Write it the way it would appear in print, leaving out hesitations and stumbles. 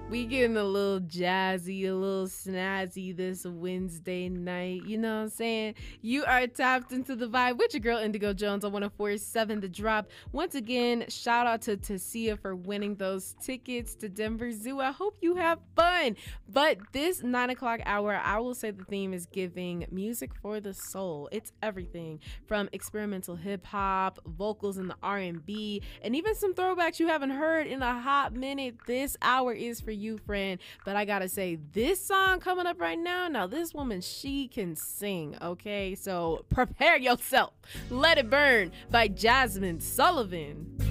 We getting a little jazzy, a little snazzy this Wednesday night. You know what I'm saying? You are tapped into the vibe with your girl Indigo Jones on 104.7 The Drop. Once again, shout out to Tasia for winning those tickets to Denver Zoo. I hope you have fun. But this 9 o'clock hour, I will say the theme is giving music for the soul. It's everything from experimental hip hop, vocals in the R&B, and even some throwbacks you haven't heard in a hot minute. This hour is for you, friend. But I gotta say, this song coming up right now, this woman, she can sing, okay? So prepare yourself. Let It Burn by Jasmine Sullivan.